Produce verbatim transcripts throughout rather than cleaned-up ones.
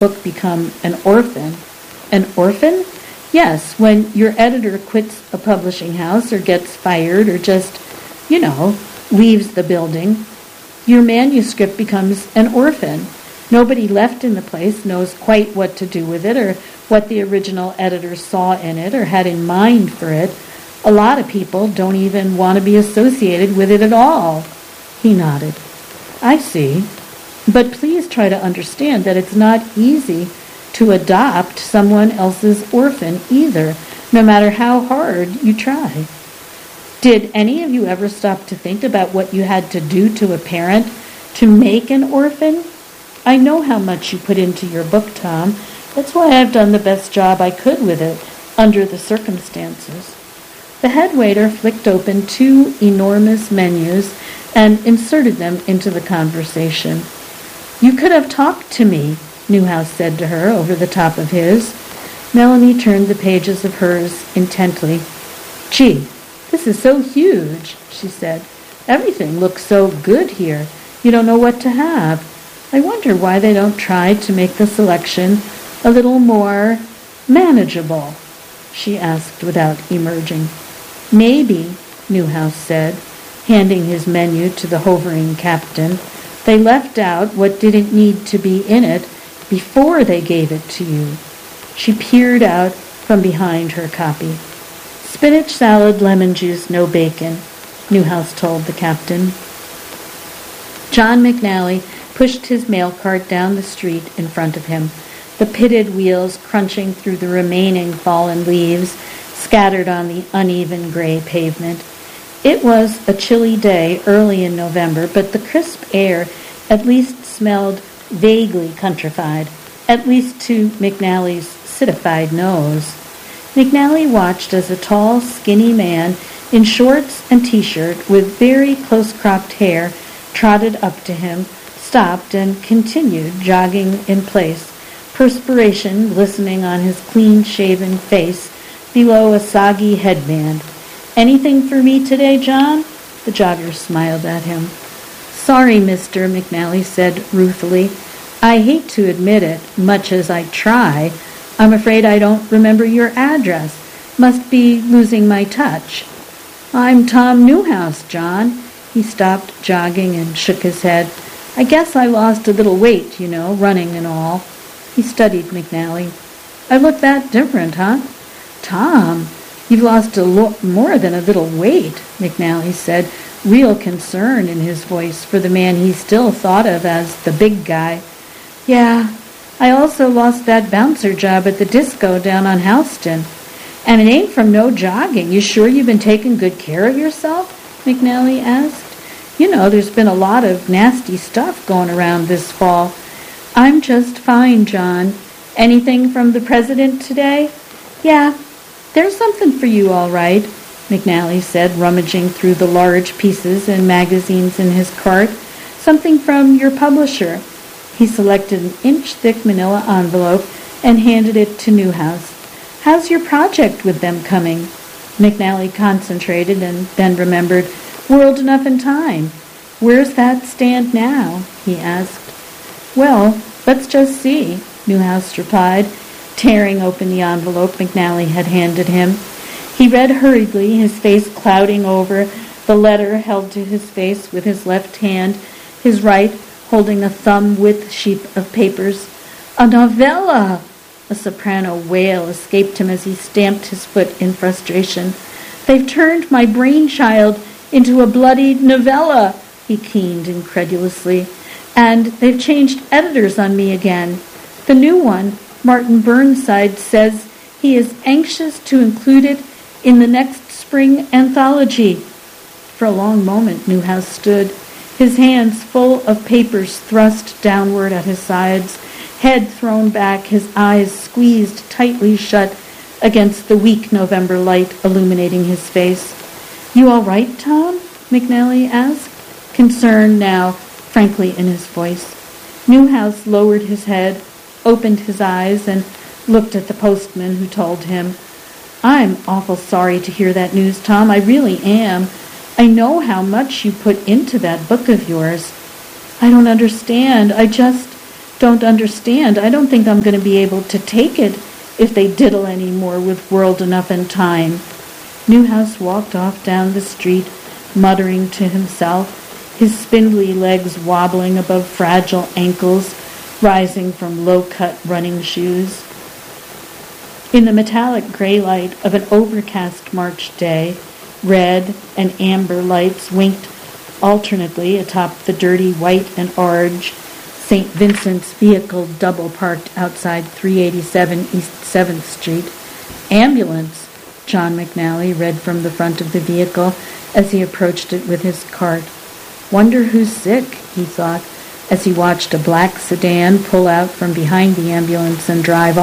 book become an orphan. An orphan? Yes, when your editor quits a publishing house or gets fired or just, you know, leaves the building, your manuscript becomes an orphan. Nobody left in the place knows quite what to do with it or what the original editor saw in it or had in mind for it. A lot of people don't even want to be associated with it at all. He nodded. I see. But please try to understand that it's not easy to adopt someone else's orphan either, no matter how hard you try. Did any of you ever stop to think about what you had to do to a parent to make an orphan? I know how much you put into your book, Tom. That's why I've done the best job I could with it, under the circumstances. The head waiter flicked open two enormous menus and inserted them into the conversation. You could have talked to me, Newhouse said to her over the top of his. Melanie turned the pages of hers intently. Gee, this is so huge, she said. Everything looks so good here. You don't know what to have. I wonder why they don't try to make the selection a little more manageable, she asked without emerging. Maybe, Newhouse said, handing his menu to the hovering captain, they left out what didn't need to be in it before they gave it to you. She peered out from behind her copy. Spinach salad, lemon juice, no bacon, Newhouse told the captain. John McNally pushed his mail cart down the street in front of him, the pitted wheels crunching through the remaining fallen leaves scattered on the uneven gray pavement. It was a chilly day early in November, but the crisp air at least smelled vaguely countrified, at least to McNally's citified nose. McNally watched as a tall, skinny man in shorts and T-shirt with very close-cropped hair trotted up to him, stopped, and continued jogging in place, perspiration glistening on his clean-shaven face below a soggy headband. Anything for me today, John? The jogger smiled at him. Sorry, mister, McNally said ruefully. I hate to admit it, much as I try. I'm afraid I don't remember your address. Must be losing my touch. I'm Tom Newhouse, John. He stopped jogging and shook his head. I guess I lost a little weight, you know, running and all. He studied McNally. I look that different, huh? Tom, you've lost a lo- more than a little weight, McNally said, real concern in his voice for the man he still thought of as the big guy. Yeah, I also lost that bouncer job at the disco down on Houston. And it ain't from no jogging. You sure you've been taking good care of yourself? McNally asked. You know, there's been a lot of nasty stuff going around this fall. I'm just fine, John. Anything from the president today? Yeah, there's something for you, all right, McNally said, rummaging through the large pieces and magazines in his cart. Something from your publisher. He selected an inch-thick manila envelope and handed it to Newhouse. How's your project with them coming? McNally concentrated and then remembered, World Enough in Time. Where's that stand now? He asked. Well, let's just see, Newhouse replied, tearing open the envelope McNally had handed him. He read hurriedly, his face clouding over, the letter held to his face with his left hand, his right holding a thumb-width sheet of papers. A novella! A soprano wail escaped him as he stamped his foot in frustration. They've turned my brainchild into a bloody novella, he keened incredulously. And they've changed editors on me again. The new one, Martin Burnside, says he is anxious to include it in the next spring anthology. For a long moment, Newhouse stood, his hands full of papers thrust downward at his sides, head thrown back, his eyes squeezed tightly shut against the weak November light illuminating his face. You all right, Tom? McNally asked, concern now frankly in his voice. Newhouse lowered his head, opened his eyes, and looked at the postman, who told him, I'm awful sorry to hear that news, Tom. I really am. I know how much you put into that book of yours. I don't understand. I just don't understand. I don't think I'm going to be able to take it if they diddle any more with World Enough and Time. Newhouse walked off down the street, muttering to himself, his spindly legs wobbling above fragile ankles rising from low-cut running shoes. In the metallic gray light of an overcast March day, red and amber lights winked alternately atop the dirty white and orange Saint Vincent's vehicle double parked outside three eighty-seven East seventh Street. Ambulance, John McNally read from the front of the vehicle as he approached it with his cart. Wonder who's sick, he thought, as he watched a black sedan pull out from behind the ambulance and drive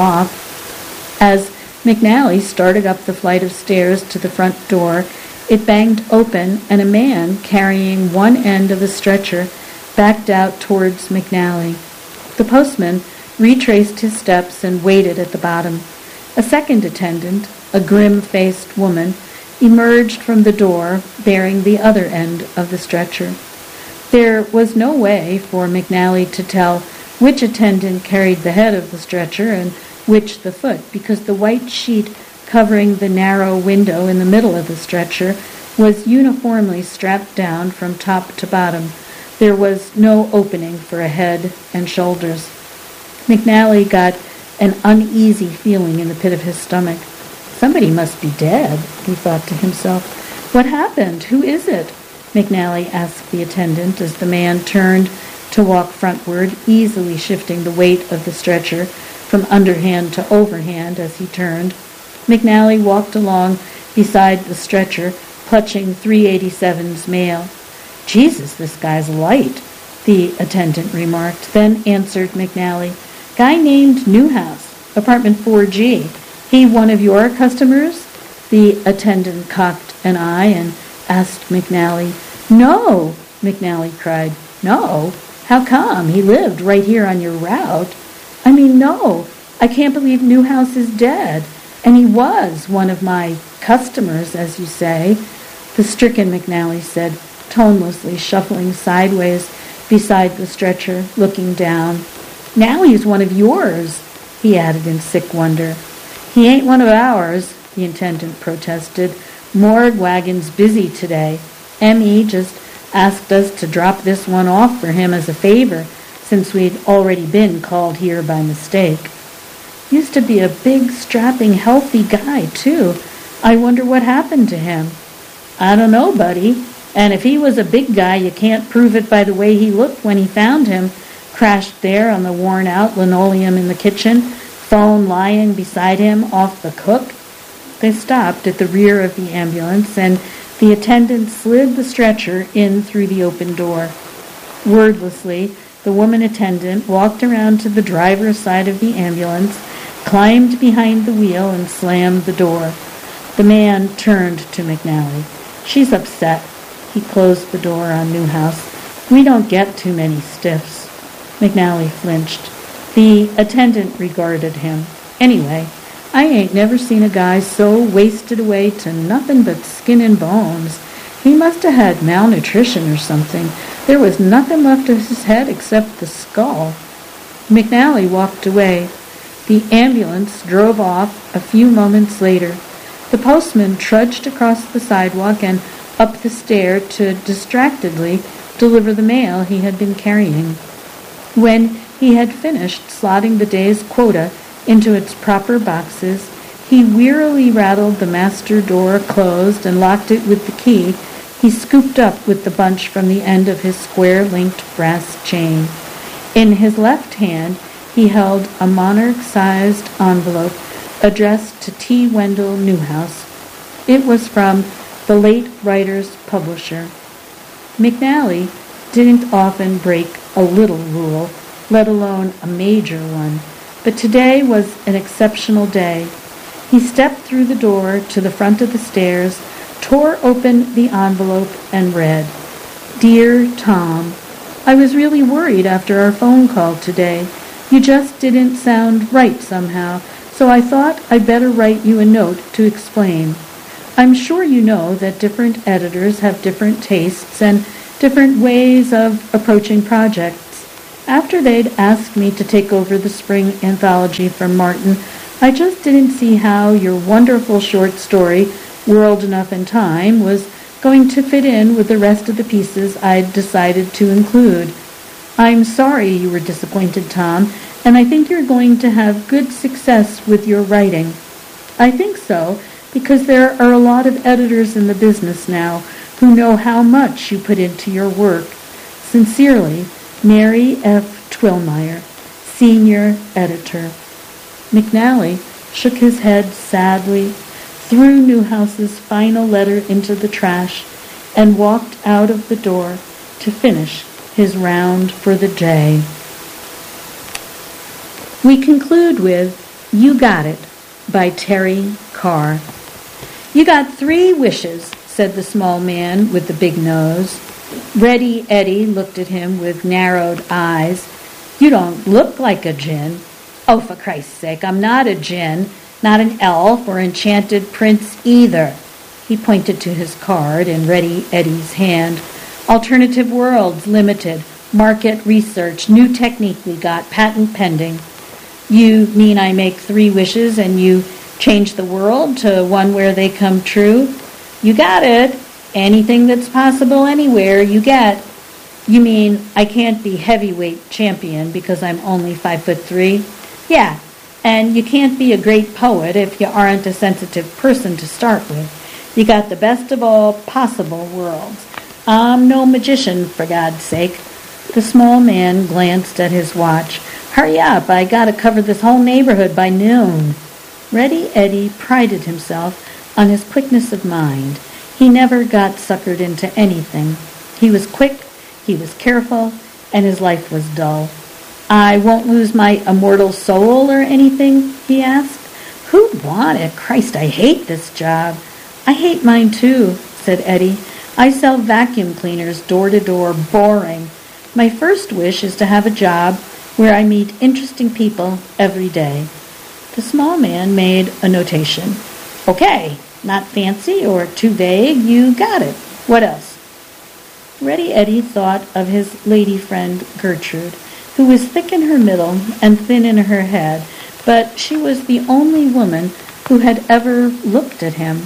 off. As McNally started up the flight of stairs to the front door, it banged open, and a man carrying one end of a stretcher backed out towards McNally. The postman retraced his steps and waited at the bottom. A second attendant, a grim-faced woman, emerged from the door bearing the other end of the stretcher. There was no way for McNally to tell which attendant carried the head of the stretcher and which the foot, because the white sheet covering the narrow window in the middle of the stretcher was uniformly strapped down from top to bottom. There was no opening for a head and shoulders. McNally got an uneasy feeling in the pit of his stomach. Somebody must be dead, he thought to himself. What happened? Who is it? McNally asked the attendant as the man turned to walk frontward, easily shifting the weight of the stretcher from underhand to overhand as he turned. McNally walked along beside the stretcher, clutching three eighty-seven's mail. Jesus, this guy's light, the attendant remarked, then answered McNally. Guy named Newhouse, apartment four G. He one of your customers? The attendant cocked an eye and asked McNally. No, McNally cried. No? How come? He lived right here on your route. I mean, no. I can't believe Newhouse is dead. And he was one of my customers, as you say, the stricken McNally said, tonelessly shuffling sideways beside the stretcher, looking down. Now he's one of yours, he added in sick wonder. He ain't one of ours, the attendant protested. Morgue wagon's busy today. M E just asked us to drop this one off for him as a favor, since we'd already been called here by mistake. Used to be a big, strapping, healthy guy, too. I wonder what happened to him. I don't know, buddy. And if he was a big guy, you can't prove it by the way he looked when he found him, crashed there on the worn-out linoleum in the kitchen, phone lying beside him off the cook. They stopped at the rear of the ambulance, and the attendant slid the stretcher in through the open door. Wordlessly, the woman attendant walked around to the driver's side of the ambulance, climbed behind the wheel, and slammed the door. The man turned to McNally. She's upset. He closed the door on Newhouse. We don't get too many stiffs. McNally flinched. The attendant regarded him. Anyway, I ain't never seen a guy so wasted away to nothing but skin and bones. He must have had malnutrition or something. There was nothing left of his head except the skull. McNally walked away. The ambulance drove off a few moments later. The postman trudged across the sidewalk and up the stair to distractedly deliver the mail he had been carrying. When he had finished slotting the day's quota into its proper boxes, he wearily rattled the master door closed and locked it with the key he scooped up with the bunch from the end of his square-linked brass chain. In his left hand, he held a monarch-sized envelope addressed to T. Wendell Newhouse. It was from the late writer's publisher. McNally didn't often break a little rule, let alone a major one, but today was an exceptional day. He stepped through the door to the front of the stairs, tore open the envelope, and read, Dear Tom, I was really worried after our phone call today. You just didn't sound right somehow, so I thought I'd better write you a note to explain. I'm sure you know that different editors have different tastes and different ways of approaching projects. After they'd asked me to take over the spring anthology from Martin, I just didn't see how your wonderful short story, World Enough in Time, was going to fit in with the rest of the pieces I'd decided to include. I'm sorry you were disappointed, Tom, and I think you're going to have good success with your writing. I think so, because there are a lot of editors in the business now who know how much you put into your work. Sincerely, Mary F. Twillmeyer, Senior Editor. McNally shook his head sadly, threw Newhouse's final letter into the trash, and walked out of the door to finish his round for the day. We conclude with You Got It by Terry Carr. You got three wishes, said the small man with the big nose. Ready Eddie looked at him with narrowed eyes. You don't look like a djinn. Oh, for Christ's sake, I'm not a djinn, not an elf or enchanted prince either. He pointed to his card in Ready Eddie's hand. Alternative Worlds Limited, market research, new technique we got, patent pending. You mean I make three wishes and you change the world to one where they come true? You got it. Anything that's possible anywhere, you get. You mean I can't be heavyweight champion because I'm only five foot three? Yeah, and you can't be a great poet if you aren't a sensitive person to start with. You got the best of all possible worlds. I'm no magician, for God's sake. The small man glanced at his watch. Hurry up, I gotta cover this whole neighborhood by noon. Ready Eddie prided himself on his quickness of mind. He never got suckered into anything. He was quick, he was careful, and his life was dull. I won't lose my immortal soul or anything, he asked. Who'd want it? Christ, I hate this job. I hate mine too, said Eddie. I sell vacuum cleaners door to door, boring. My first wish is to have a job where I meet interesting people every day. The small man made a notation. Okay, not fancy or too vague, you got it. What else? Ready Eddie thought of his lady friend Gertrude, who was thick in her middle and thin in her head, but she was the only woman who had ever looked at him.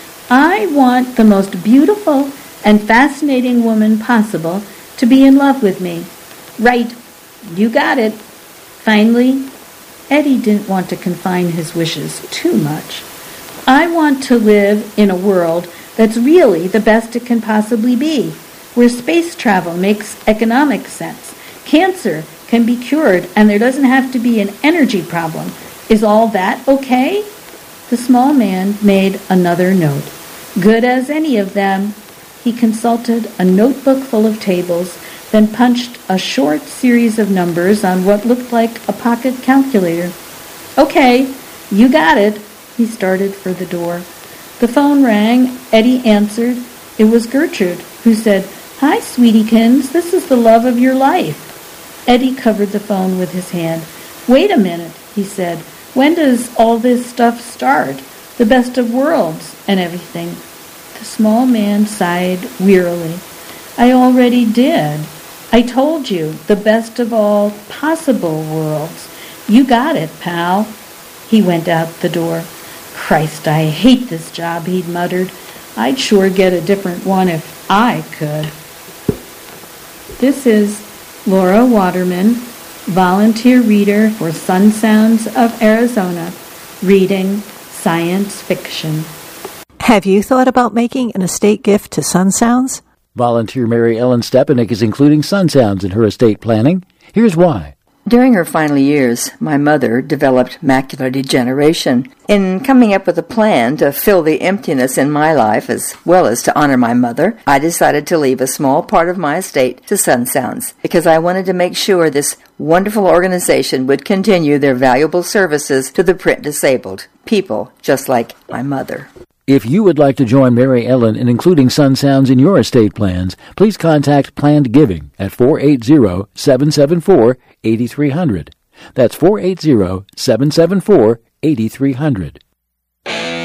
I want the most beautiful and fascinating woman possible to be in love with me. Right, you got it. Finally, Eddie didn't want to confine his wishes too much. I want to live in a world that's really the best it can possibly be, where space travel makes economic sense, cancer can be cured, and there doesn't have to be an energy problem. Is all that okay? The small man made another note. Good as any of them. He consulted a notebook full of tables, then punched a short series of numbers on what looked like a pocket calculator. Okay, you got it. He started for the door. The phone rang. Eddie answered. It was Gertrude, who said, Hi, sweetiekins, this is the love of your life. Eddie covered the phone with his hand. Wait a minute, he said. When does all this stuff start? The best of worlds and everything. The small man sighed wearily. I already did. I told you, the best of all possible worlds. You got it, pal. He went out the door. Christ, I hate this job, he'd muttered. I'd sure get a different one if I could. This is Laura Waterman, volunteer reader for Sun Sounds of Arizona, reading science fiction. Have you thought about making an estate gift to Sun Sounds? Volunteer Mary Ellen Stepanek is including Sun Sounds in her estate planning. Here's why. During her final years, my mother developed macular degeneration. In coming up with a plan to fill the emptiness in my life as well as to honor my mother, I decided to leave a small part of my estate to Sun Sounds because I wanted to make sure this wonderful organization would continue their valuable services to the print disabled, people just like my mother. If you would like to join Mary Ellen in including Sun Sounds in your estate plans, please contact Planned Giving at four eight zero, seven seven four, eight three zero zero. That's four eight zero, seven seven four, eight three zero zero.